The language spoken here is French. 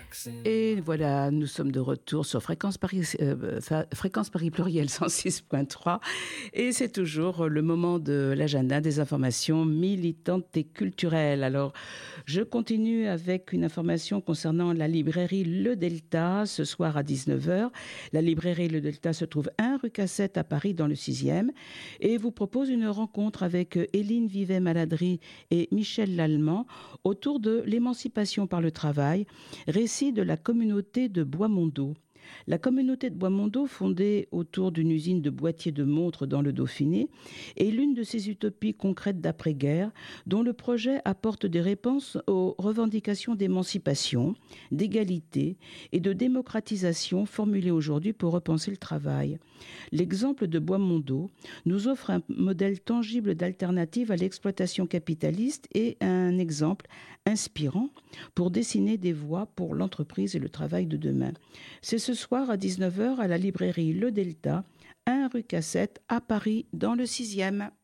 Et voilà, nous sommes de retour sur Fréquence Paris, Fréquence Paris Pluriel 106.3. Et c'est toujours le moment de l'agenda des informations militantes et culturelles. Alors, je continue avec une information concernant la librairie Le Delta. Ce soir à 19h, la librairie Le Delta se trouve 1 rue Cassette à Paris dans le 6e et vous propose une rencontre avec Éline Vivet-Maladry et Michel Lallemand autour de l'émancipation par le travail, récit de la communauté de Bois-Mondeau. La communauté de Bois-Mondeau, fondée autour d'une usine de boîtiers de montres dans le Dauphiné, est l'une de ces utopies concrètes d'après-guerre dont le projet apporte des réponses aux revendications d'émancipation, d'égalité et de démocratisation formulées aujourd'hui pour repenser le travail. L'exemple de Bois-Mondeau nous offre un modèle tangible d'alternative à l'exploitation capitaliste et un exemple inspirant pour dessiner des voies pour l'entreprise et le travail de demain. C'est ce soir à 19h à la librairie Le Delta, 1 rue Cassette à Paris dans le 6e.